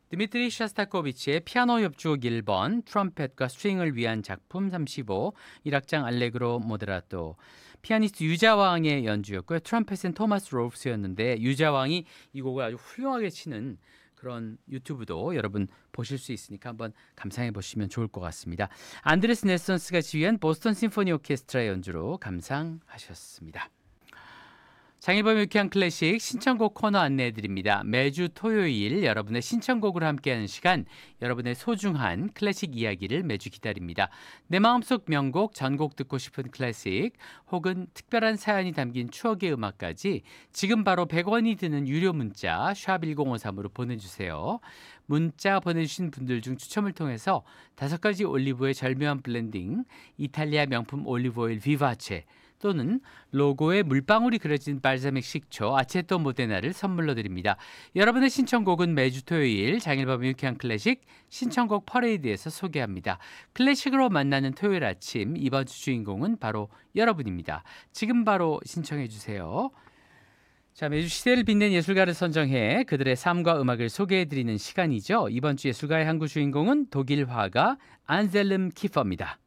드미트리 샤스타코비치의 피아노 협주곡 1번, 트럼펫과 스트링을 위한 작품 35, 1악장 알레그로 모데라토. 피아니스트 유자왕의 연주였고요. 트럼펫은 토마스 로프스였는데 유자왕이 이 곡을 아주 훌륭하게 치는 그런 유튜브도 여러분 보실 수 있으니까 한번 감상해 보시면 좋을 것 같습니다. 안드레스 넬슨스가 지휘한 보스턴 심포니 오케스트라 연주로 감상하셨습니다. 장일범 유쾌한 클래식 신청곡 코너 안내해드립니다. 매주 토요일 여러분의 신청곡으로 함께하는 시간, 여러분의 소중한 클래식 이야기를 매주 기다립니다. 내 마음속 명곡, 전곡 듣고 싶은 클래식, 혹은 특별한 사연이 담긴 추억의 음악까지 지금 바로 100원이 드는 유료 문자 샵 1053으로 보내주세요. 문자 보내주신 분들 중 추첨을 통해서 5가지 올리브의 절묘한 블렌딩, 이탈리아 명품 올리브오일 비바체, 또는 로고에 물방울이 그려진 발사믹 식초 아체토 모데나를 선물로 드립니다. 여러분의 신청곡은 매주 토요일 장일범의 유쾌한 클래식 신청곡 퍼레이드에서 소개합니다. 클래식으로 만나는 토요일 아침, 이번 주 주인공은 바로 여러분입니다. 지금 바로 신청해 주세요. 자, 매주 시대를 빛낸 예술가를 선정해 그들의 삶과 음악을 소개해드리는 시간이죠. 이번 주 예술가의 한 구 주인공은 독일 화가 안셀름 키퍼입니다.